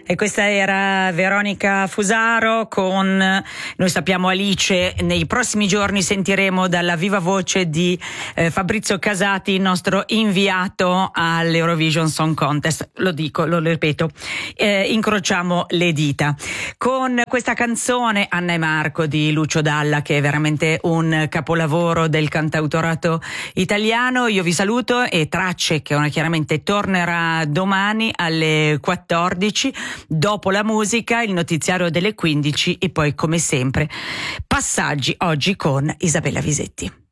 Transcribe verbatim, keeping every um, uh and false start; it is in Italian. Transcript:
E questa era Veronica Fusaro con Noi sappiamo Alice. Nei prossimi giorni sentiremo dalla viva voce di eh, Fabrizio Casati, il nostro inviato all'Eurovision Song Contest. Lo dico, lo ripeto, eh, incrociamo le dita. Con questa canzone Anna e Marco di Lucio Dalla, che è veramente un capolavoro del cantautorato italiano, io vi saluto, e Tracce che chiaramente tornerà domani alle quattordici. Dopo la musica, il notiziario delle quindici e poi, come sempre, passaggi oggi con Isabella Visetti.